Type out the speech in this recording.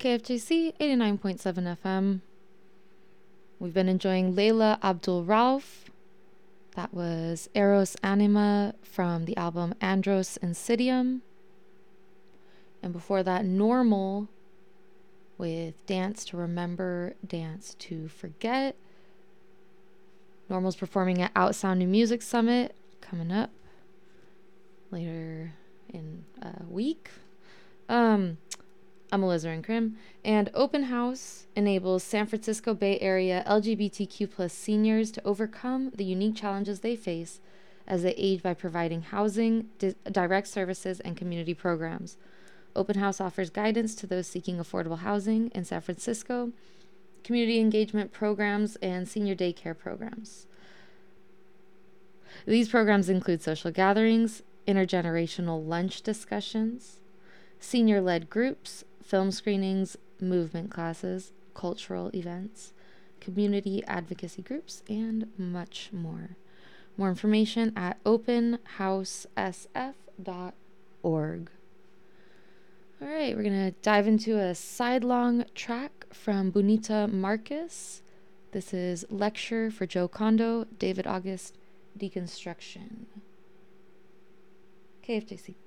KFJC 89.7 FM. We've been enjoying Layla Abdul Rauf. That was Eros Anima from the album Andros Insidium. And before that, Normal with Dance to Remember, Dance to Forget. Normal's performing at Outsound New Music Summit coming up later in a week. I'm Alizarin Krim, and Open House enables San Francisco Bay Area LGBTQ plus seniors to overcome the unique challenges they face as they age by providing housing, direct services, and community programs. Open House offers guidance to those seeking affordable housing in San Francisco, community engagement programs, and senior daycare programs. These programs include social gatherings, intergenerational lunch discussions, senior-led groups, film screenings, movement classes, cultural events, community advocacy groups, and much more. More information at openhousesf.org. All right, we're going to dive into a sidelong track from Bonita Marcus. This is Lecture for Joe Kondo, David August, Deconstruction. KFJC.